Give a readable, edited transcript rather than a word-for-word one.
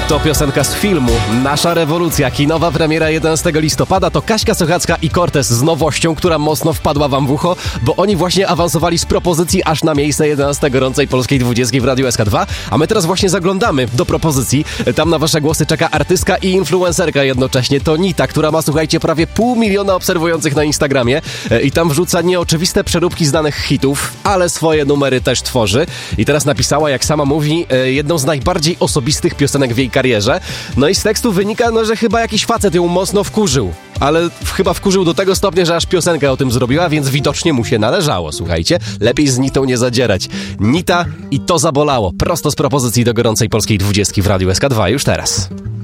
To piosenka z filmu Nasza rewolucja, kinowa premiera 11 listopada. To Kaśka Sochacka i Cortez z nowością, która mocno wpadła wam w ucho, bo oni właśnie awansowali z propozycji aż na miejsce 11 gorącej polskiej 20 w Radiu SK2, a my teraz właśnie zaglądamy do propozycji. Tam na wasze głosy czeka artystka i influencerka jednocześnie. To Nita, która ma, słuchajcie, prawie 500 000 obserwujących na Instagramie i tam wrzuca nieoczywiste przeróbki znanych hitów, ale swoje numery też tworzy. I teraz napisała, jak sama mówi, jedną z najbardziej osobistych piosenek w jej karierze. No i z tekstu wynika, że chyba jakiś facet ją mocno wkurzył. Ale chyba wkurzył do tego stopnia, że aż piosenkę o tym zrobiła, więc widocznie mu się należało, słuchajcie. Lepiej z Nitą nie zadzierać. Nita i To zabolało. Prosto z propozycji do gorącej polskiej 20 w Radiu SK2 już teraz.